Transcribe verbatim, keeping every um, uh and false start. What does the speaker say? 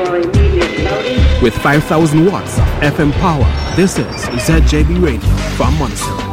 With five thousand watts of F M power, this is Z J B Radio from Montserrat.